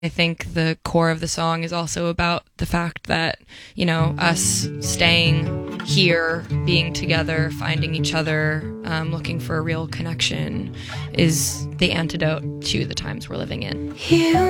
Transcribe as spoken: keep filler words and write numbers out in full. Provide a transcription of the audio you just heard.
I think the core of the song is also about the fact that, you know, us staying here, being together, finding each other, um, looking for a real connection is the antidote to the times we're living in. You